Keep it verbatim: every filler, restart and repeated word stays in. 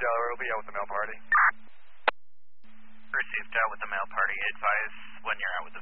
Delaware, we'll be out with the mail party. Received out with the mail party. Advise when you're out with the